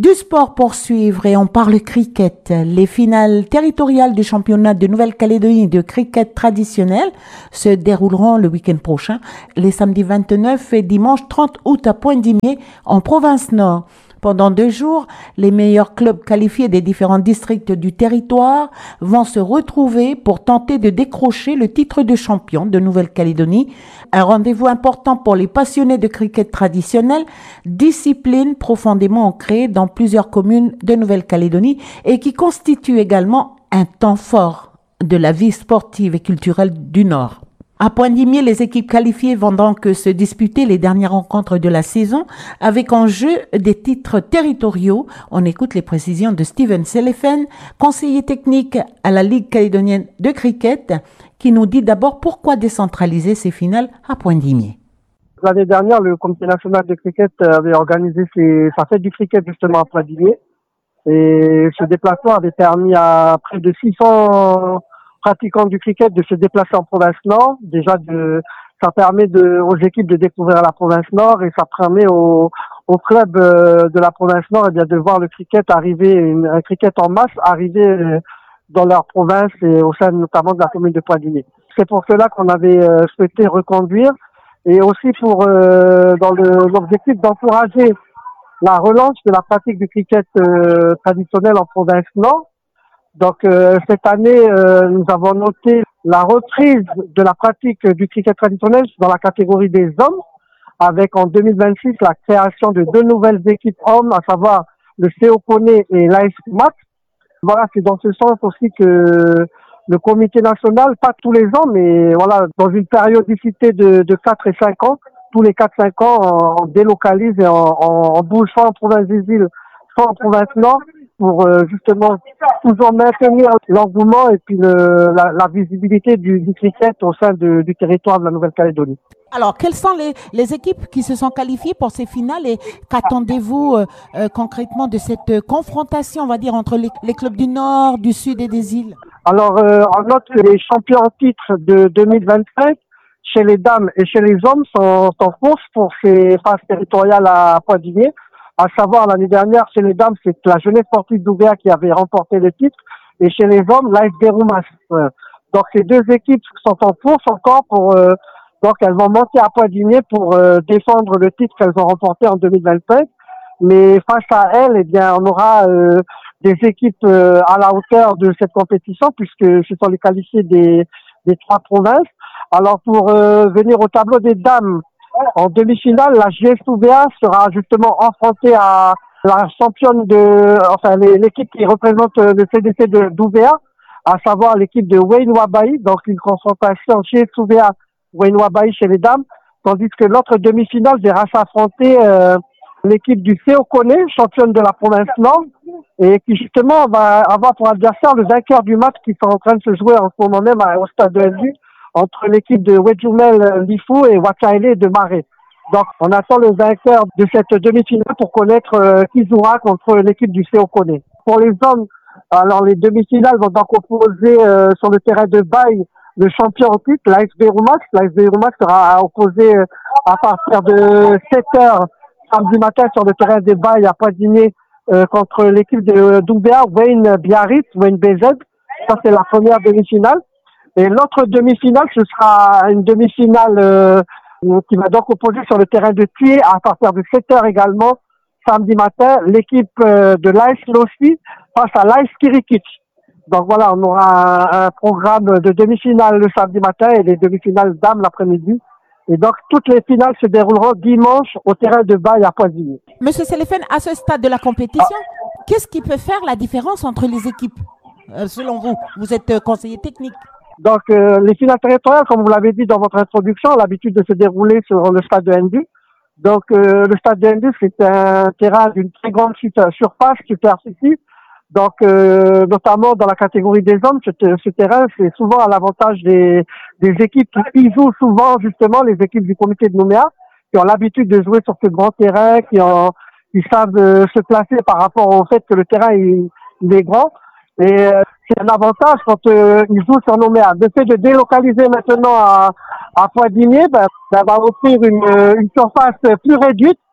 Du sport pour suivre et on parle cricket. Les finales territoriales du championnat de Nouvelle-Calédonie de cricket traditionnel se dérouleront le week-end prochain, les samedis 29 et dimanche 30 août à Pointe-Dimier en province nord. Pendant 2 jours, les meilleurs clubs qualifiés des différents districts du territoire vont se retrouver pour tenter de décrocher le titre de champion de Nouvelle-Calédonie. Un rendez-vous important pour les passionnés de cricket traditionnel, discipline profondément ancrée dans plusieurs communes de Nouvelle-Calédonie et qui constitue également un temps fort de la vie sportive et culturelle du Nord. À Pointe-Dimier, les équipes qualifiées vont donc se disputer les dernières rencontres de la saison avec en jeu des titres territoriaux. On écoute les précisions de Steven Selefen, conseiller technique à la Ligue calédonienne de cricket, qui nous dit d'abord pourquoi décentraliser ces finales à Pointe-Dimier. L'année dernière, le Comité national de cricket avait organisé sa fête du cricket justement à Pointe-Dimier. Et ce déplacement avait permis à près de 600 pratiquants du cricket de se déplacer en province nord. Déjà, ça permet aux équipes de découvrir la province nord et ça permet aux clubs de la province nord de voir le cricket arriver, un cricket en masse arriver dans leur province et au sein notamment de la commune de Pointe-Dimier. C'est pour cela qu'on avait souhaité reconduire et aussi dans l'objectif d'encourager la relance de la pratique du cricket traditionnel en province nord. Donc cette année, nous avons noté la reprise de la pratique du cricket traditionnel dans la catégorie des hommes, avec en 2026 la création de 2 nouvelles équipes hommes, à savoir le CO Koné et l'AS Mat. Voilà, c'est dans ce sens aussi que le comité national, pas tous les ans, mais voilà, dans une périodicité de 4 et 5 ans, tous les 4-5 ans, on délocalise et on bouge soit en province des îles, soit en province nord, pour justement toujours maintenir l'engouement et puis la visibilité du cricket au sein du territoire de la Nouvelle-Calédonie. Alors, quelles sont les équipes qui se sont qualifiées pour ces finales et qu'attendez-vous concrètement de cette confrontation, on va dire, entre les clubs du Nord, du Sud et des îles? Alors, on note que les champions en titre de 2025, chez les dames et chez les hommes, sont en course pour ces phases territoriales à Pointe-Dimier. À savoir, l'année dernière, chez les dames, c'est la jeunesse sportive d'Ouvéa qui avait remporté le titre. Et chez les hommes, l'AFB Roumas. Donc, ces 2 équipes sont en course encore donc elles vont monter à Pointe-Dimier pour défendre le titre qu'elles ont remporté en 2025. Mais face à elles, eh bien, on aura des équipes à la hauteur de cette compétition puisque ce sont les qualifiés des 3 provinces. Alors, pour venir au tableau des dames, en demi-finale, la JS Ouvéa sera justement affrontée à la championne l'équipe qui représente le CDC d'Ouvéa, à savoir l'équipe de Wayne Wabai, donc une confrontation JS Ouvéa Wayne Wabai chez les dames, tandis que l'autre demi-finale verra s'affronter l'équipe du CO Koné, championne de la province nord, et qui justement va avoir pour adversaire le vainqueur du match qui sont en train de se jouer en ce moment même au stade de NU, entre l'équipe de Wedjumel Lifou et Wakaele de Marais. Donc, on attend le vainqueur de cette demi-finale pour connaître qui jouera contre l'équipe du CO Koné. Pour les hommes, alors les demi-finales vont donc opposer sur le terrain de Baye le champion en titre, l'ASB Roumax. l'ASB Roumax sera opposé à partir de 7h samedi matin sur le terrain de Baye à Pointe-Dimier contre l'équipe d'Ouvéa, Wayne Biarritz, Wayne BZ. Ça, c'est la première demi-finale. Et l'autre demi-finale, ce sera une demi-finale qui va donc opposer sur le terrain de Thué à partir de 7h également, samedi matin, l'équipe de l'AS Lossi face à l'AS Kirikich. Donc voilà, on aura un programme de demi-finale le samedi matin et des demi-finales dames l'après-midi. Et donc, toutes les finales se dérouleront dimanche au terrain de Baye à Pointe-Dimier. Monsieur Selefen, à ce stade de la compétition, qu'est-ce qui peut faire la différence entre les équipes, selon vous? Vous êtes conseiller technique. Donc, les finales territoriales, comme vous l'avez dit dans votre introduction, ont l'habitude de se dérouler sur le stade de Ndu. Donc, le stade de Ndu, c'est un terrain d'une très grande surface, superficie. Donc, notamment dans la catégorie des hommes, ce terrain, c'est souvent à l'avantage des équipes qui y jouent souvent, justement, les équipes du comité de Nouméa, qui ont l'habitude de jouer sur ce grand terrain, qui savent se placer par rapport au fait que le terrain, il est grand. Et c'est un avantage quand ils jouent sur Nouméa. Le fait de délocaliser maintenant à Pointe-Dimier, va offrir une surface plus réduite.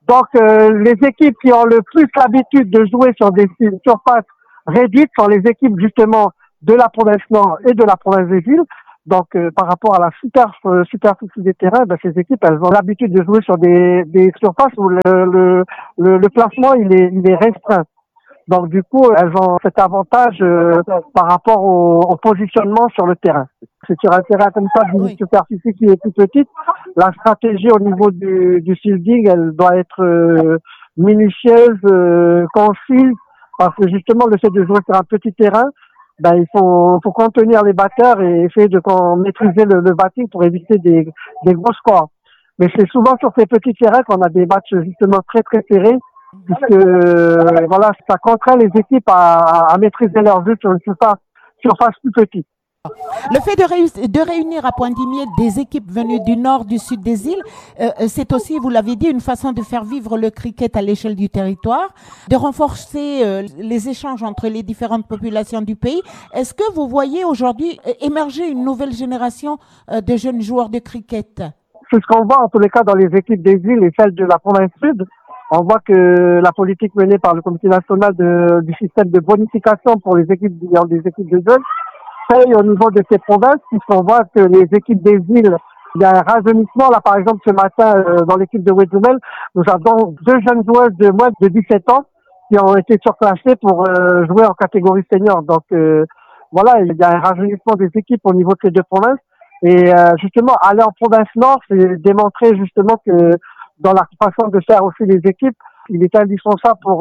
Donc, les équipes qui ont le plus l'habitude de jouer sur des surfaces réduites sont les équipes justement de la province Nord et de la province des îles. Donc, par rapport à la superficie des terrains, ces équipes, elles ont l'habitude de jouer sur des surfaces où le placement il est restreint. Donc, du coup, elles ont cet avantage par rapport au positionnement sur le terrain. C'est sur un terrain comme ça, d'une superficie qui est plus petite, la stratégie au niveau du fielding, elle doit être minutieuse, concise, parce que justement, le fait de jouer sur un petit terrain, il faut contenir les batteurs et essayer de maîtriser le batting pour éviter des gros scores. Mais c'est souvent sur ces petits terrains qu'on a des matchs justement très très serrés, puisque ça contraint les équipes à maîtriser leur jeu sur une surface plus petite. Le fait de réunir à Pointe-Dimier des équipes venues du nord, du sud des îles, c'est aussi, vous l'avez dit, une façon de faire vivre le cricket à l'échelle du territoire, de renforcer les échanges entre les différentes populations du pays. Est-ce que vous voyez aujourd'hui émerger une nouvelle génération de jeunes joueurs de cricket? C'est ce qu'on voit en tous les cas dans les équipes des îles et celles de la province sud. On voit que la politique menée par le comité national du système de bonification pour les équipes des équipes de jeunes paye au niveau de ces provinces, puisqu'on voit que les équipes des îles, il y a un rajeunissement. Là, par exemple, ce matin, dans l'équipe de Wedzumel, nous avons 2 jeunes joueuses de moins de 17 ans qui ont été surclassées pour jouer en catégorie senior. Donc, voilà, il y a un rajeunissement des équipes au niveau de ces 2 provinces. Et justement, aller en province nord, c'est démontrer justement que dans la façon de faire aussi les équipes, il est indispensable pour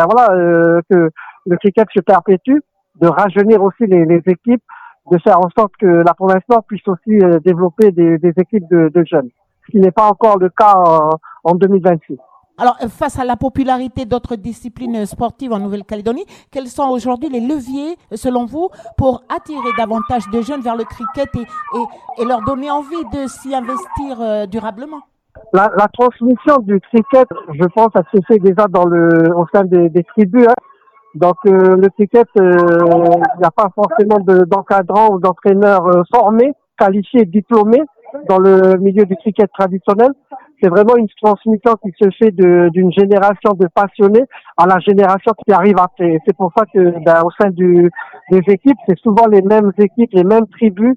que le cricket se perpétue, de rajeunir aussi les équipes, de faire en sorte que la province Nord puisse aussi développer des équipes de jeunes, ce qui n'est pas encore le cas en 2026. Alors, face à la popularité d'autres disciplines sportives en Nouvelle-Calédonie, quels sont aujourd'hui les leviers, selon vous, pour attirer davantage de jeunes vers le cricket et leur donner envie de s'y investir durablement? La transmission du cricket, je pense, ça se fait déjà au sein des tribus. Donc le cricket, il n'y a pas forcément d'encadrants ou d'entraîneurs formés, qualifiés, diplômés dans le milieu du cricket traditionnel. C'est vraiment une transmission qui se fait d'une génération de passionnés à la génération qui arrive après. C'est pour ça que au sein des équipes, c'est souvent les mêmes équipes, les mêmes tribus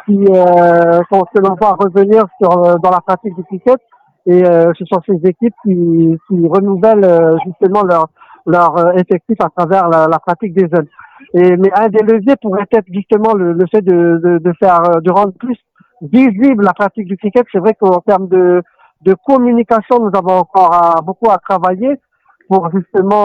que l'on voit revenir dans la pratique du cricket. Et ce sont ces équipes qui renouvellent justement leur effectif à travers la pratique des jeunes. Mais un des leviers pourrait être justement le fait de rendre plus visible la pratique du cricket. C'est vrai qu'en termes de communication, nous avons encore beaucoup à travailler pour justement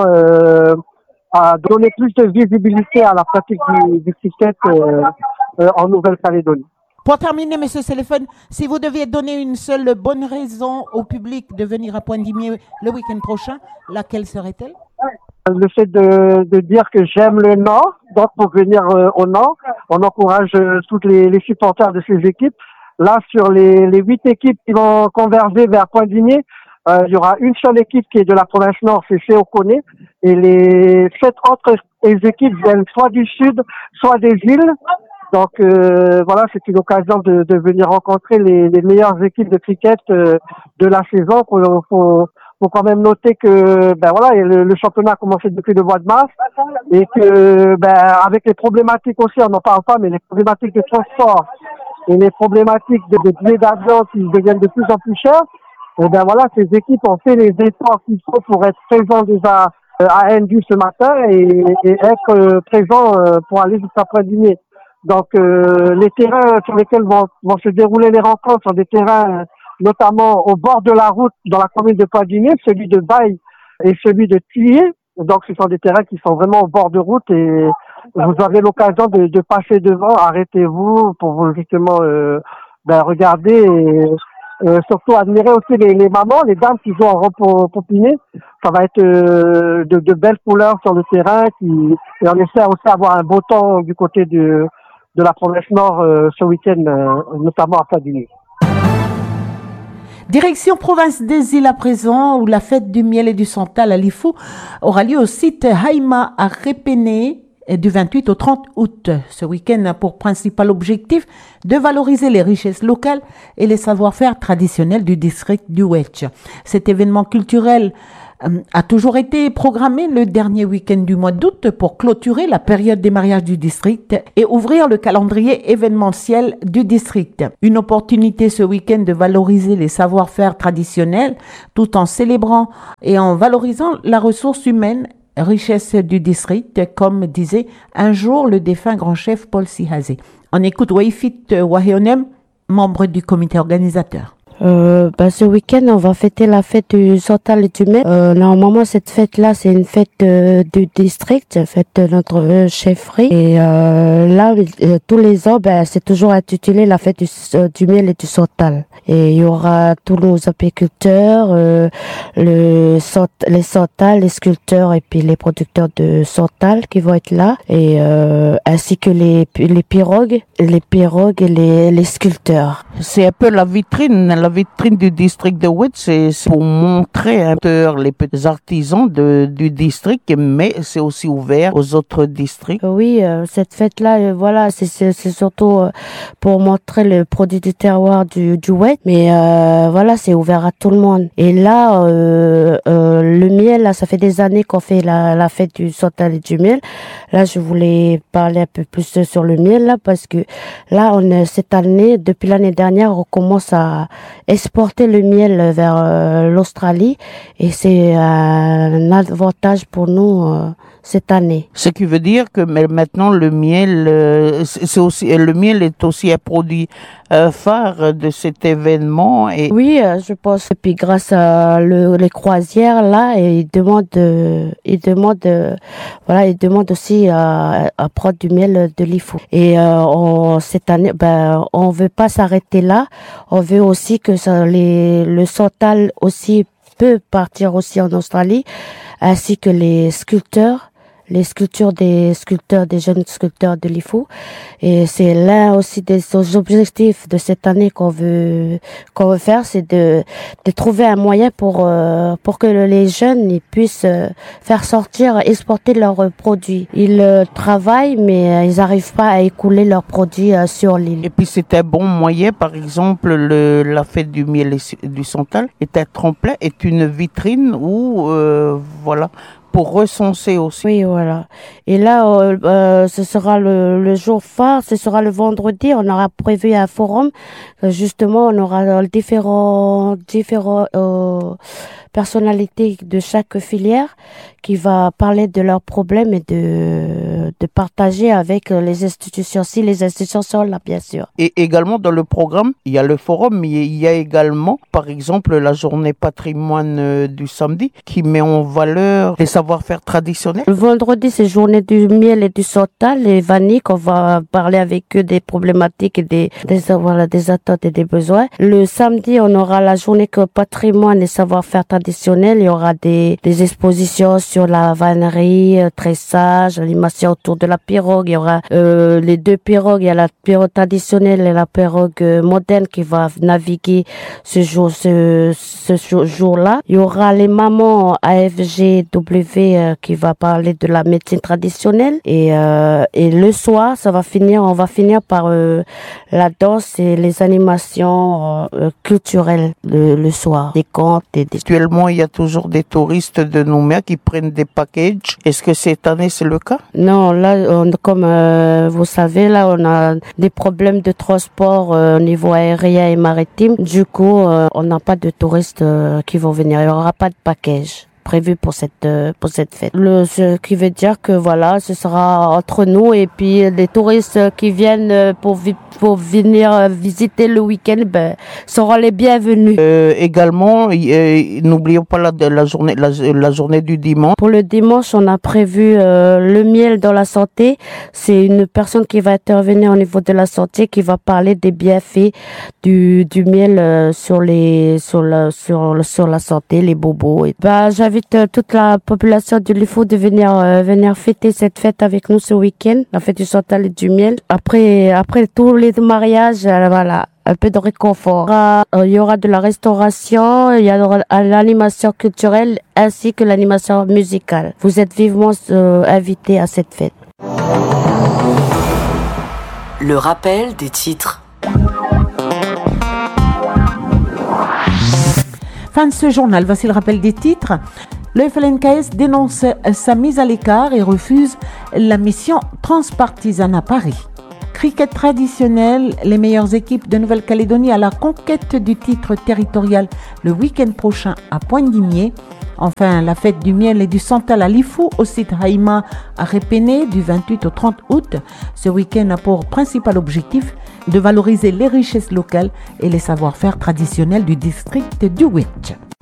à donner plus de visibilité à la pratique du cricket en Nouvelle-Calédonie. Pour terminer, M. Selefen, si vous deviez donner une seule bonne raison au public de venir à Pointe-Dimier le week-end prochain, laquelle serait-elle? Le fait de dire que j'aime le Nord, donc pour venir au Nord, on encourage toutes les supporters de ces équipes. Là, sur les 8 équipes qui vont converger vers Pointe-Dimier, il y aura une seule équipe qui est de la province Nord, c'est Séokoné, et les 7 autres équipes viennent soit du Sud, soit des îles. Donc voilà, c'est une occasion de venir rencontrer les meilleures équipes de cricket de la saison. Faut quand même noter que le championnat a commencé depuis le mois de mars et que avec les problématiques aussi, on n'en parle pas, mais les problématiques de transport et les problématiques de billets d'avion qui deviennent de plus en plus chers, ces équipes ont fait les efforts qu'il faut pour être présents déjà à Ndou ce matin et être présents pour aller jusqu'à Pointe-Dimier. Donc les terrains sur lesquels vont se dérouler les rencontres sont des terrains notamment au bord de la route dans la commune de Pointe-Dimier, celui de Baille et celui de Tillier. Donc ce sont des terrains qui sont vraiment au bord de route et vous avez l'occasion de passer devant, arrêtez-vous pour vous justement regarder et surtout admirer aussi les mamans, les dames qui jouent en robe popinée. Ça va être de belles couleurs sur le terrain et on espère aussi avoir un beau temps du côté de la province Nord ce week-end, notamment à Pointe-Dimier. Direction province des îles à présent, où la fête du miel et du santal à Lifou aura lieu au site Haïma à Répéné, du 28 au 30 août. Ce week-end a pour principal objectif de valoriser les richesses locales et les savoir-faire traditionnels du district du Wedge. Cet événement culturel a toujours été programmé le dernier week-end du mois d'août pour clôturer la période des mariages du district et ouvrir le calendrier événementiel du district. Une opportunité ce week-end de valoriser les savoir-faire traditionnels tout en célébrant et en valorisant la ressource humaine, richesse du district, comme disait un jour le défunt grand chef Paul Sihazé. On écoute Waifit Waheonem, membre du comité organisateur. Ce week-end, on va fêter la fête du Santal et du Mel. Normalement, cette fête-là, c'est une fête du district, une fête de notre chefferie. Et là, tous les ans, c'est toujours intitulé la fête du Miel et du Santal. Et il y aura tous nos apiculteurs, les Santal, les sculpteurs et puis les producteurs de Santal qui vont être là, et ainsi que les pirogues et les sculpteurs. C'est un peu la vitrine du district de Wedge, c'est pour montrer un peu les petits artisans du district, mais c'est aussi ouvert aux autres districts. Oui, cette fête-là, voilà, c'est surtout pour montrer le produit du terroir du Wedge, mais voilà, c'est ouvert à tout le monde. Et là, le miel, là, ça fait des années qu'on fait la fête du Santal et du miel. Là, je voulais parler un peu plus sur le miel, là, parce que là, cette année, depuis l'année dernière, on commence à exporter le miel vers l'Australie, et c'est un avantage pour nous cette année. Ce qui veut dire que maintenant le miel est aussi un produit phare de cet événement. Et oui, je pense. Et puis grâce à les croisières là, ils demandent aussi à prendre du miel de l'IFO. Et cette année, on veut pas s'arrêter là. On veut aussi que le Santal aussi peut partir aussi en Australie, ainsi que les sculpteurs. Les sculptures des jeunes sculpteurs de l'IFO. Et c'est l'un aussi des objectifs de cette année qu'on veut faire, c'est de trouver un moyen pour que les jeunes ils puissent faire sortir, exporter leurs produits. Ils travaillent, mais ils n'arrivent pas à écouler leurs produits sur l'île. Et puis c'est un bon moyen, par exemple, la fête du miel et du Santal est un tremplin, est une vitrine où, voilà, pour recenser aussi. Oui, voilà. Et là, ce sera le jour phare, ce sera le vendredi. On aura prévu un forum. Justement, on aura différents personnalités de chaque filière qui va parler de leurs problèmes et de partager avec les institutions, si les institutions sont là, bien sûr. Et également dans le programme, il y a le forum, mais il y a également, par exemple, la journée patrimoine du samedi qui met en valeur les savoir-faire traditionnels. Le vendredi, c'est journée du miel et du Santal, les vanilles, qu'on va parler avec eux des problématiques et des attentes et des besoins. Le samedi, on aura la journée patrimoine et savoir-faire traditionnel. Il y aura des expositions sur la vannerie, tressage, l'animation autour de la pirogue. Il y aura les deux pirogues. Il y a la pirogue traditionnelle et la pirogue moderne qui va naviguer ce jour-là. Il y aura les mamans AFGW qui va parler de la médecine traditionnelle. Et le soir, on va finir par la danse et les animations culturelles le soir, des contes. Actuellement, il y a toujours des touristes de Nouméa qui prennent des packages. Est-ce que cette année, c'est le cas? Non, là, comme vous savez, là, on a des problèmes de transport au niveau aérien et maritime. Du coup, on n'a pas de touristes qui vont venir. Il n'y aura pas de package prévu pour cette fête. Ce qui veut dire que voilà, ce sera entre nous et puis les touristes qui viennent pour venir visiter le week-end, seront les bienvenus. Également, n'oublions pas la journée du dimanche. Pour le dimanche, on a prévu le miel dans la santé. C'est une personne qui va intervenir au niveau de la santé, qui va parler des bienfaits du miel sur la santé, les bobos. J'invite toute la population de l'IFO de venir fêter cette fête avec nous ce week-end, la fête du Santal et du miel. Après tous les mariages, voilà, un peu de réconfort. Il y aura de la restauration, il y aura l'animation culturelle ainsi que l'animation musicale. Vous êtes vivement invités à cette fête. Le rappel des titres. Fin de ce journal, voici le rappel des titres. Le FLNKS dénonce sa mise à l'écart et refuse la mission transpartisane à Paris. Cricket traditionnel, les meilleures équipes de Nouvelle-Calédonie à la conquête du titre territorial le week-end prochain à Pointe-Dimier. Enfin, la fête du miel et du santal à Lifou au site Haïma à Répéné du 28 au 30 août. Ce week-end a pour principal objectif de valoriser les richesses locales et les savoir-faire traditionnels du district du Witch.